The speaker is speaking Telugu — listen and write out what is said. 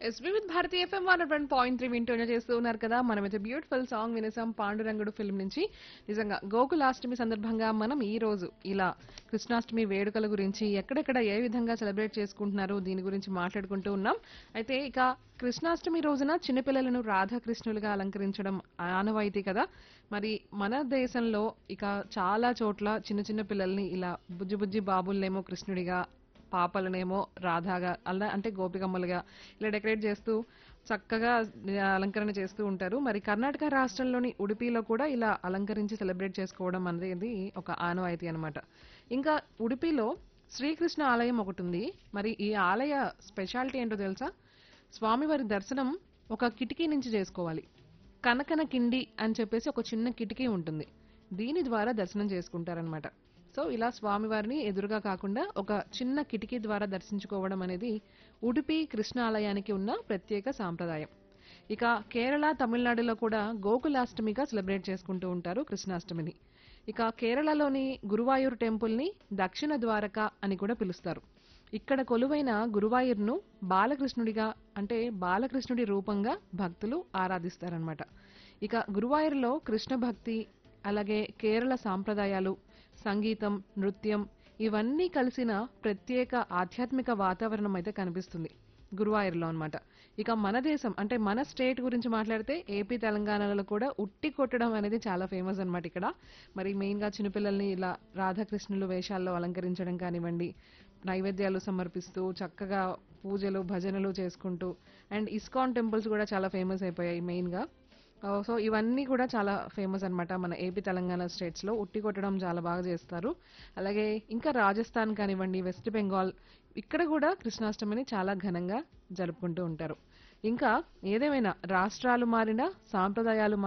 ఎస్వి విత్ భారతీ ఎఫ్ఎం 101.3 వింటూనే చేస్తూ ఉన్నారు కదా. మనమైతే బ్యూటిఫుల్ సాంగ్ వినేసాం పాండురంగుడు ఫిల్మ్ నుంచి. నిజంగా గోకులాష్టమి సందర్భంగా మనం ఈ రోజు ఇలా కృష్ణాష్టమి వేడుకల గురించి ఎక్కడెక్కడ ఏ విధంగా సెలబ్రేట్ చేసుకుంటున్నారు దీని గురించి మాట్లాడుకుంటూ ఉన్నాం. అయితే ఇక కృష్ణాష్టమి రోజున చిన్నపిల్లలను రాధాకృష్ణులుగా అలంకరించడం ఆనవాయితీ కదా. మరి మన దేశంలో ఇక చాలా చోట్ల చిన్న చిన్న పిల్లల్ని ఇలా బుజ్జి బుజ్జి బాబుల్నేమో కృష్ణుడిగా, పాపలనేమో రాధాగా అలా అంటే గోపికమ్మలుగా ఇలా డెకరేట్ చేస్తూ చక్కగా అలంకరణ చేస్తూ ఉంటారు. మరి కర్ణాటక రాష్ట్రంలోని ఉడిపిలో కూడా ఇలా అలంకరించి సెలబ్రేట్ చేసుకోవడం అనేది ఒక ఆనవాయితీ అన్నమాట. ఇంకా ఉడిపిలో శ్రీకృష్ణ ఆలయం ఒకటి ఉంది. మరి ఈ ఆలయ స్పెషాలిటీ ఏంటో తెలుసా? స్వామివారి దర్శనం ఒక కిటికీ నుంచి చేసుకోవాలి. కనకన కిండి అని చెప్పేసి ఒక చిన్న కిటికీ ఉంటుంది. దీని ద్వారా దర్శనం చేసుకుంటారనమాట. సో ఇలా స్వామివారిని ఎదురుగా కాకుండా ఒక చిన్న కిటికీ ద్వారా దర్శించుకోవడం అనేది ఉడిపి కృష్ణ ఆలయానికి ఉన్న ప్రత్యేక సాంప్రదాయం. ఇక కేరళ, తమిళనాడులో కూడా గోకులాష్టమిగా సెలబ్రేట్ చేసుకుంటూ ఉంటారు కృష్ణాష్టమిని. ఇక కేరళలోని గురువాయూర్ టెంపుల్ ని దక్షిణ ద్వారక అని కూడా పిలుస్తారు. ఇక్కడ కొలువైన గురువాయూర్ను బాలకృష్ణుడిగా అంటే బాలకృష్ణుడి రూపంగా భక్తులు ఆరాధిస్తారనమాట. ఇక గురువాయూర్లో కృష్ణ భక్తి, అలాగే కేరళ సాంప్రదాయాలు, సంగీతం, నృత్యం ఇవన్నీ కలిసిన ప్రత్యేక ఆధ్యాత్మిక వాతావరణం అయితే కనిపిస్తుంది గురువాయూర్లో అన్నమాట. ఇక మన దేశం అంటే మన స్టేట్ గురించి మాట్లాడితే ఏపీ, తెలంగాణలో కూడా ఉట్టి కొట్టడం అనేది చాలా ఫేమస్ అన్నమాట ఇక్కడ. మరి మెయిన్ గా చిన్నపిల్లల్ని ఇలా రాధాకృష్ణులు వేషాల్లో అలంకరించడం కానివ్వండి, నైవేద్యాలు సమర్పిస్తూ చక్కగా పూజలు, భజనలు చేసుకుంటూ, అండ్ ఇస్కాన్ టెంపుల్స్ కూడా చాలా ఫేమస్ అయిపోయాయి మెయిన్ గా. సో ఇవన్నీ కూడా చాలా ఫేమస్ అన్నమాట మన ఏపీ, తెలంగాణ స్టేట్స్ లో ఉట్టి కొట్టడం చాలా బాగా చేస్తారు. అలాగే ఇంకా రాజస్థాన్ కానివ్వండి, వెస్ట్ బెంగాల్ ఇక్కడ కూడా కృష్ణాష్టమిని చాలా ఘనంగా జరుపుకుంటూ ఉంటారు. ఇంకా ఏదేమైనా రాష్ట్రాలు మారినా, సాంప్రదాయాలు